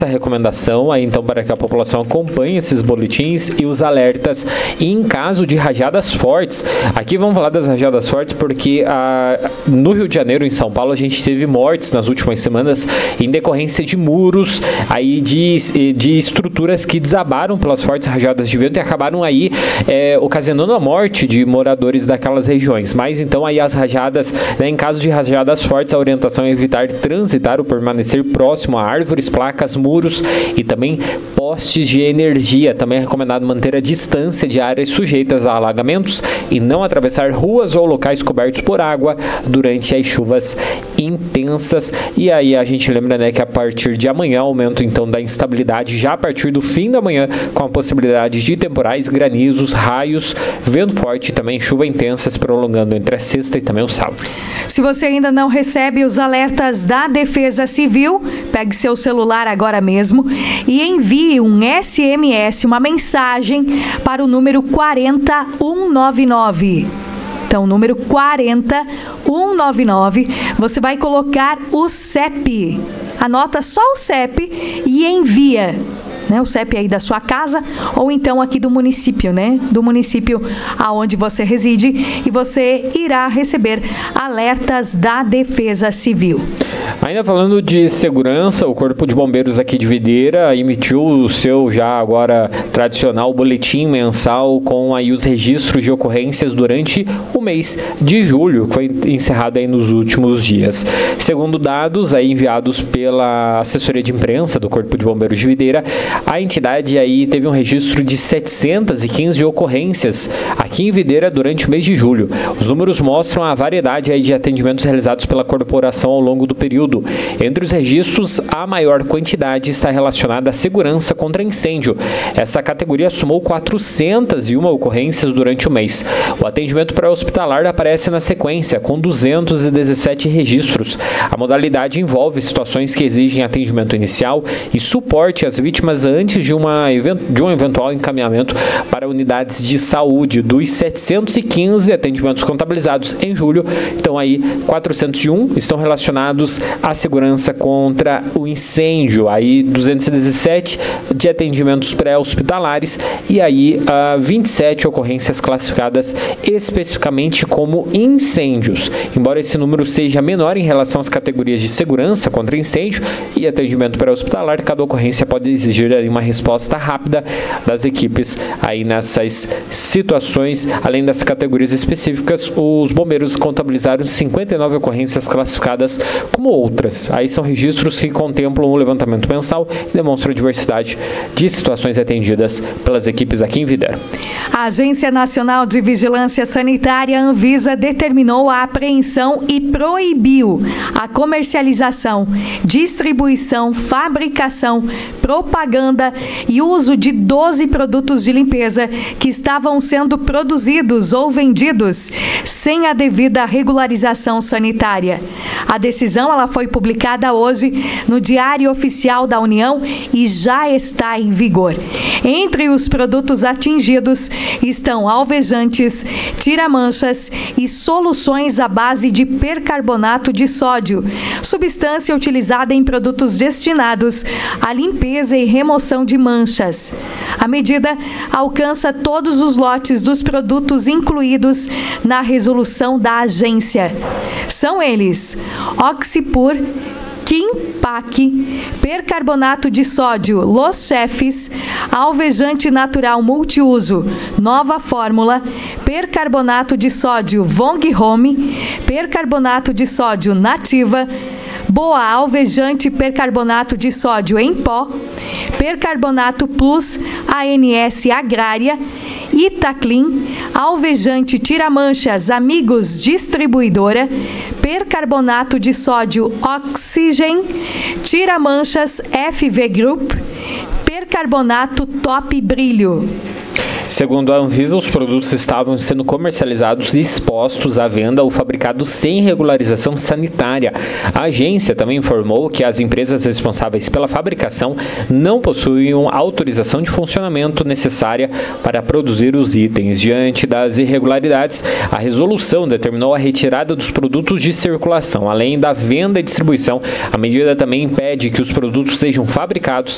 recomendação aí então para que a população acompanhe esses boletins e os alertas em caso de rajadas fortes. Aqui vamos falar das rajadas fortes porque no Rio de Janeiro, em São Paulo, a gente teve mortes nas últimas semanas em decorrência de muros, aí de estruturas que desabaram pelas fortes rajadas de vento e acabaram aí ocasionando a morte de moradores daquelas regiões. Mas então aí as rajadas, né, em caso de rajadas fortes, a orientação é evitar transitar ou permanecer próximo a árvores, placas, muros e também postes de energia. Também é recomendado manter a distância de áreas sujeitas a alagamentos e não atravessar ruas ou locais cobertos por água durante as chuvas intensas. E aí a gente lembra, né, que a partir de amanhã aumento então da instabilidade já a partir do fim da manhã, com a possibilidade de temporais, granizos, raios, vento forte e também chuva intensa se prolongando entre a sexta e também o sábado. Se você ainda não recebe os alertas da Defesa Civil, pegue seu celular agora mesmo e envie um SMS, uma mensagem para o número 40199. Então, número 40199, você vai colocar o CEP. Anota só o CEP e envia. O CEP aí da sua casa ou então aqui do município, né? Do município aonde você reside, e você irá receber alertas da Defesa Civil. Ainda falando de segurança, o Corpo de Bombeiros aqui de Videira emitiu o seu já agora tradicional boletim mensal com aí os registros de ocorrências durante o mês de julho, que foi encerrado aí nos últimos dias. Segundo dados aí enviados pela assessoria de imprensa do Corpo de Bombeiros de Videira, a entidade aí teve um registro de 715 ocorrências aqui em Videira durante o mês de julho. Os números mostram a variedade aí de atendimentos realizados pela corporação ao longo do período. Entre os registros, a maior quantidade está relacionada à segurança contra incêndio. Essa categoria somou 401 ocorrências durante o mês. O atendimento pré-hospitalar aparece na sequência, com 217 registros. A modalidade envolve situações que exigem atendimento inicial e suporte às vítimas antes de um eventual encaminhamento para unidades de saúde. Dos 715 atendimentos contabilizados em julho, então aí 401 estão relacionados à segurança contra o incêndio, aí 217 de atendimentos pré-hospitalares e aí 27 ocorrências classificadas especificamente como incêndios. Embora esse número seja menor em relação às categorias de segurança contra incêndio e atendimento pré-hospitalar, cada ocorrência pode exigir aí uma resposta rápida das equipes aí nessas situações. Além das categorias específicas, os bombeiros contabilizaram 59 ocorrências classificadas como outras. Aí são registros que contemplam o levantamento mensal e demonstram a diversidade de situações atendidas pelas equipes aqui em Videira. A Agência Nacional de Vigilância Sanitária, Anvisa, determinou a apreensão e proibiu a comercialização, distribuição, fabricação, propaganda e uso de 12 produtos de limpeza que estavam sendo produzidos ou vendidos sem a devida regularização sanitária. A decisão ela foi publicada hoje no Diário Oficial da União e já está em vigor. Entre os produtos atingidos estão alvejantes, tira-manchas e soluções à base de percarbonato de sódio, substância utilizada em produtos destinados à limpeza e remoção de manchas. A medida alcança todos os lotes dos produtos incluídos na resolução da agência. São eles: Oxipur, Kimpac, percarbonato de sódio Los Chefs, alvejante natural multiuso Nova Fórmula, percarbonato de sódio Vong Home, percarbonato de sódio Nativa, Boa alvejante percarbonato de sódio em pó, percarbonato plus ANS Agrária, Itaclean, alvejante tira-manchas Amigos Distribuidora, percarbonato de sódio Oxygen, tira-manchas FV Group, percarbonato Top Brilho. Segundo a Anvisa, os produtos estavam sendo comercializados e expostos à venda ou fabricados sem regularização sanitária. A agência também informou que as empresas responsáveis pela fabricação não possuíam autorização de funcionamento necessária para produzir os itens. Diante das irregularidades, a resolução determinou a retirada dos produtos de circulação. Além da venda e distribuição, a medida também impede que os produtos sejam fabricados